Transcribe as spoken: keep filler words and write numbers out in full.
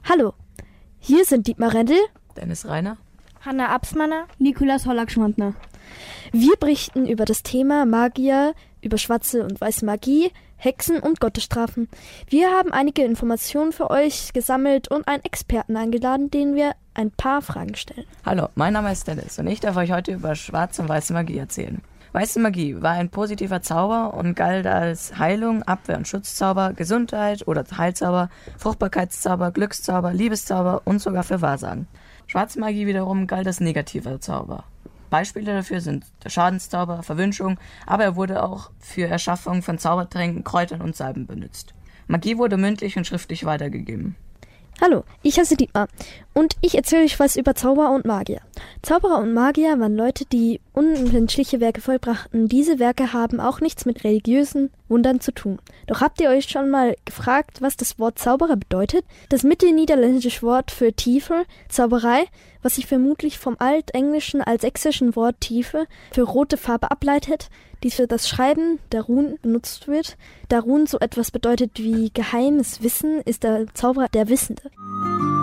Hallo, hier sind Dietmar Rendel, Dennis Reiner, Hanna Absmanner, Nikolaus Hollack-Schwandner. Wir berichten über das Thema Magier, über schwarze und weiße Magie, Hexen und Gottesstrafen. Wir haben einige Informationen für euch gesammelt und einen Experten eingeladen, den wir ein paar Fragen stellen. Hallo, mein Name ist Dennis und ich darf euch heute über schwarze und weiße Magie erzählen. Weiße Magie war ein positiver Zauber und galt als Heilung, Abwehr- und Schutzzauber, Gesundheit oder Heilzauber, Fruchtbarkeitszauber, Glückszauber, Liebeszauber und sogar für Wahrsagen. Schwarze Magie wiederum galt als negativer Zauber. Beispiele dafür sind der Schadenszauber, Verwünschung, aber er wurde auch für Erschaffung von Zaubertränken, Kräutern und Salben benutzt. Magie wurde mündlich und schriftlich weitergegeben. Hallo, ich heiße Dietmar und ich erzähle euch was über Zauberer und Magier. Zauberer und Magier waren Leute, die unmenschliche Werke vollbrachten. Diese Werke haben auch nichts mit religiösen Wundern zu tun. Doch habt ihr euch schon mal gefragt, was das Wort Zauberer bedeutet? Das mittelniederländische Wort für Tiefe, Zauberei, was sich vermutlich vom altenglischen als sächsischen Wort Tiefe für rote Farbe ableitet, die für das Schreiben der Runen benutzt wird. Da Runen so etwas bedeutet wie geheimes Wissen, ist der Zauberer der Wissende.